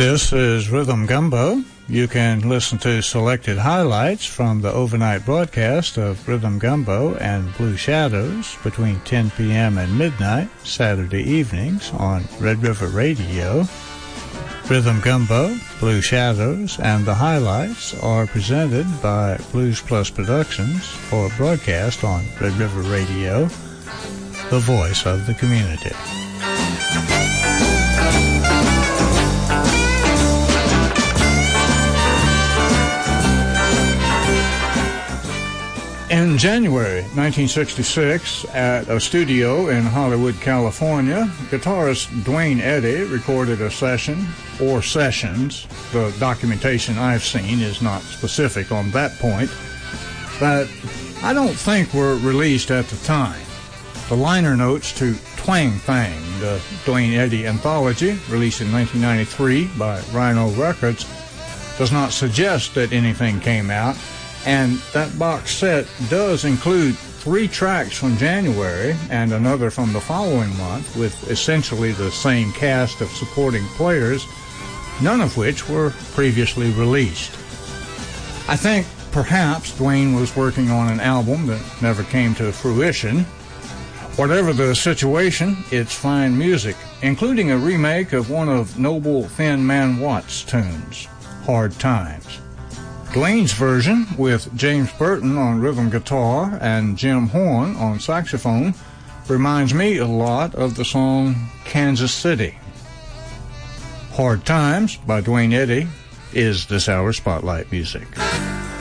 This is Rhythm Gumbo. You can listen to selected highlights from the overnight broadcast of Rhythm Gumbo and Blue Shadows between 10 p.m. and midnight Saturday evenings on Red River Radio. Rhythm Gumbo, Blue Shadows, and the highlights are presented by Blues Plus Productions for broadcast on Red River Radio, the voice of the community. In January 1966, at a studio in Hollywood, California, guitarist Duane Eddy recorded a session, or sessions, the documentation I've seen is not specific on that point, that I don't think were released at the time. The liner notes to Twang Thang, the Duane Eddy anthology, released in 1993 by Rhino Records, does not suggest that anything came out. And that box set does include 3 tracks from January and another from the following month with essentially the same cast of supporting players, none of which were previously released. I think perhaps Duane was working on an album that never came to fruition. Whatever the situation, it's fine music, including a remake of one of Noble Thin Man Watt's tunes, Hard Times. Duane's version, with James Burton on rhythm guitar and Jim Horn on saxophone, reminds me a lot of the song Kansas City. Hard Times by Duane Eddy is this hour's Spotlight Music.